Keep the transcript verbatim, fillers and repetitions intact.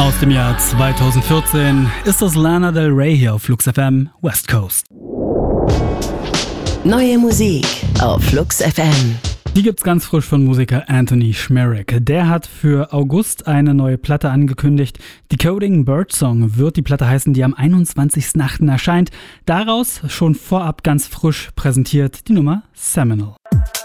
Aus dem Jahr zweitausendvierzehn ist das Lana Del Rey hier auf Flux F M West Coast. Neue Musik auf Flux F M. Die gibt's ganz frisch von Musiker Anthony Schmerek. Der hat für August eine neue Platte angekündigt. Decoding Birdsong wird die Platte heißen, die am einundzwanzigsten achten erscheint. Daraus schon vorab ganz frisch präsentiert die Nummer Seminal.